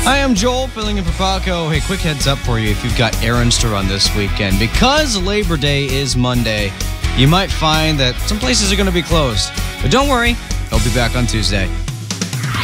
Hi, I'm Joel, filling in for Paco. Hey, quick heads up for you if you've got errands to run this weekend. Because Labor Day is Monday, you might find that some places are going to be closed. But don't worry, I'll be back on Tuesday.